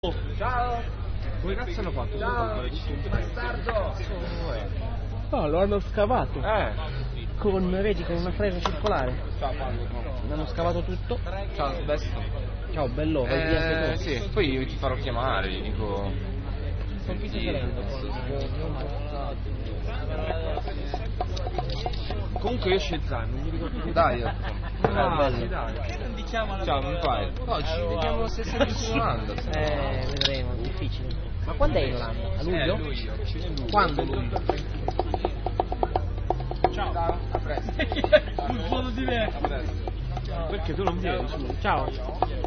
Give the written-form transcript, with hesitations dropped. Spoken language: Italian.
Ciao! Come cazzo hanno fatto? Ciao! Bastardo! No, lo hanno scavato. Vedi, con una fresa circolare. Ciao Paolo. Hanno scavato tutto. Ciao Silvestro. Ciao, bello, vai via anche tu. Sì, poi io ti farò chiamare, gli dico. Comunque esce il Zan, non mi ricordo più. Dai, bello. sì, dai. Non diciamo la Ciao, mi fai? No, ci vediamo se sei in Olanda. Vedremo, difficile. Ma quando è in Olanda? A luglio? Luglio. Quando luglio? Ciao! A presto! Un suono diverso! A presto. Perché tu non vieni su? Ciao.